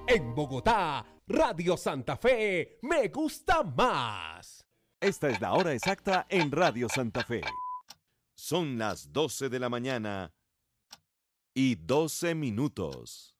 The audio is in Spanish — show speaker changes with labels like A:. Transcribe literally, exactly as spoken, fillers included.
A: En Bogotá, Radio Santa Fe, me gusta más.
B: Esta es la hora exacta en Radio Santa Fe. Son las doce de la mañana y doce minutos.